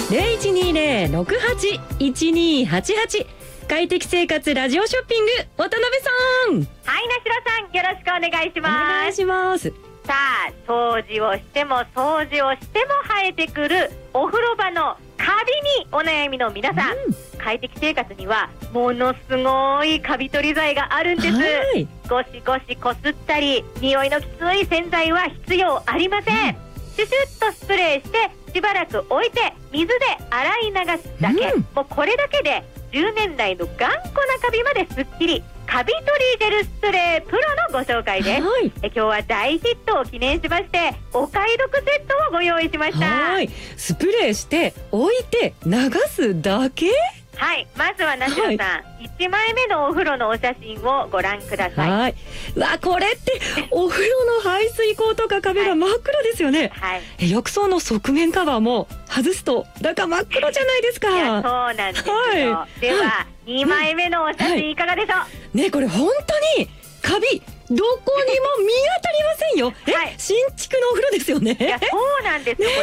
0120-68-1288快適生活ラジオショッピング渡辺さん。 はい、なしろさん、よろしくお願いしお願います。 します。 さあ、掃除をしても生えてくるお風呂場のカビにお悩みの皆さん、快適生活にはものすごいカビ取り剤があるんです。ゴシゴシこすったり匂いのきつい洗剤は必要ありません。シュシュッとスプレーしてしばらく置いて水で洗い流すだけ、もうこれだけで10年来の頑固なカビまですっきり。カビ取りジェルスプレープロのご紹介です。今日は大ヒットを記念しましてお買い得セットをご用意しました。 スプレーして置いて流すだけ。 はい、まずはなしろさん、1枚目のお風呂のお写真をご覧ください。 うわ、これってお風呂の排水口とか壁が真っ黒ですよね。浴槽の側面カバーも外すと中真っ黒じゃないですか。 いや、そうなんですよ。では、2枚目のお写真いかがでしょう。 ね、これ本当にカビどこにも見当たりませんよ。新築のお風呂ですよね。 いや、そうなんですよ。